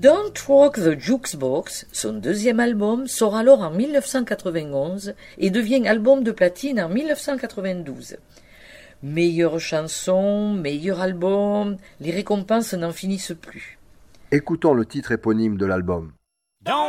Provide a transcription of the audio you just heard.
Don't Rock the Jukebox, son deuxième album, sort alors en 1991 et devient album de platine en 1992. Meilleure chanson, meilleur album, les récompenses n'en finissent plus. Écoutons le titre éponyme de l'album.